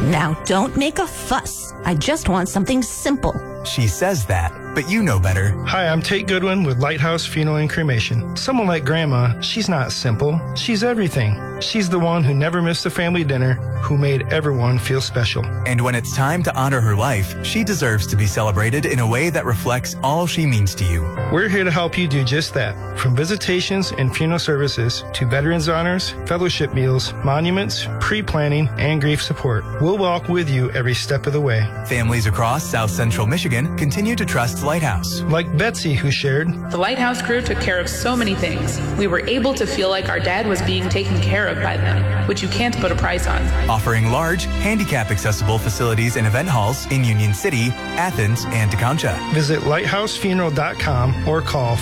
Now, don't make a fuss. I just want something simple. She says that, but you know better. Hi, I'm Tate Goodwin with Lighthouse Funeral and Cremation. Someone like Grandma, she's not simple. She's everything. She's the one who never missed a family dinner, who made everyone feel special. And when it's time to honor her life, she deserves to be celebrated in a way that reflects all she means to you. We're here to help you do just that. From visitations and funeral services to veterans honors, fellowship meals, monuments, pre-planning, and grief support. We'll walk with you every step of the way. Families across South Central Michigan continue to trust Lighthouse. Like Betsy, who shared, "The Lighthouse crew took care of so many things. We were able to feel like our dad was being taken care of by them, which you can't put a price on." Offering large, handicap-accessible facilities and event halls in Union City, Athens, and Tecumseh. Visit lighthousefuneral.com or call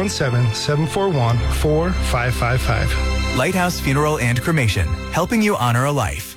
517-741-4555. Lighthouse Funeral and Cremation, helping you honor a life.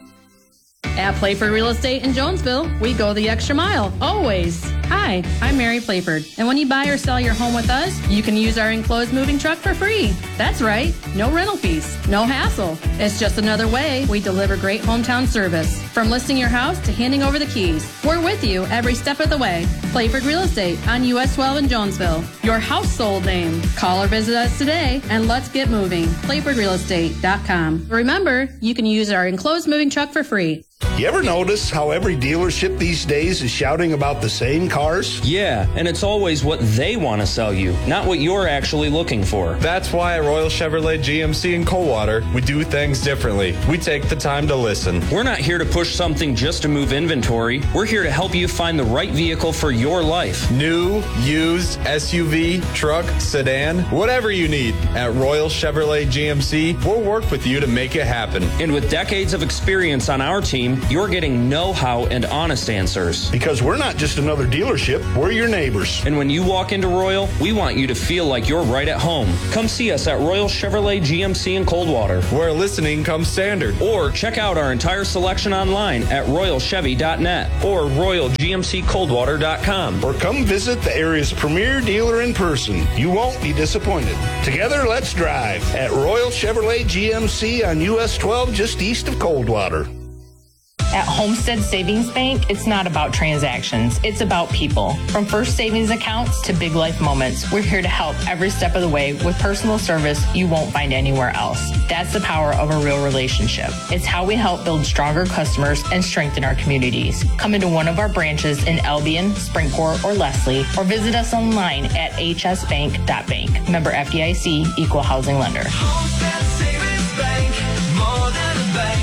At Playford Real Estate in Jonesville, we go the extra mile, always. Hi, I'm Mary Playford, and when you buy or sell your home with us, you can use our enclosed moving truck for free. That's right, no rental fees, no hassle. It's just another way we deliver great hometown service. From listing your house to handing over the keys, we're with you every step of the way. Playford Real Estate on US 12 in Jonesville, your household name. Call or visit us today, and let's get moving. PlayfordRealEstate.com. Remember, you can use our enclosed moving truck for free. You ever notice how every dealership these days is shouting about the same cars? Yeah, and it's always what they want to sell you, not what you're actually looking for. That's why at Royal Chevrolet GMC in Coldwater, we do things differently. We take the time to listen. We're not here to push something just to move inventory. We're here to help you find the right vehicle for your life. New, used, SUV, truck, sedan, whatever you need. At Royal Chevrolet GMC, we'll work with you to make it happen. And with decades of experience on our team, you're getting know-how and honest answers. Because we're not just another dealership, we're your neighbors. And when you walk into Royal, we want you to feel like you're right at home. Come see us at Royal Chevrolet GMC in Coldwater, where listening comes standard. Or check out our entire selection online at royalchevy.net or royalgmccoldwater.com. Or come visit the area's premier dealer in person. You won't be disappointed. Together, let's drive at Royal Chevrolet GMC on US 12 just east of Coldwater. At Homestead Savings Bank, it's not about transactions. It's about people. From first savings accounts to big life moments, we're here to help every step of the way with personal service you won't find anywhere else. That's the power of a real relationship. It's how we help build stronger customers and strengthen our communities. Come into one of our branches in Albion, Springport, or Leslie, or visit us online at hsbank.bank. Member FDIC, Equal Housing Lender. Homestead Savings Bank, more than a bank.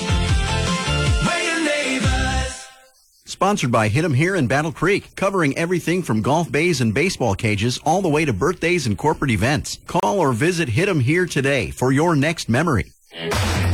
Sponsored by Hit 'em Here in Battle Creek, covering everything from golf bays and baseball cages all the way to birthdays and corporate events. Call or visit Hit 'em Here today for your next memory.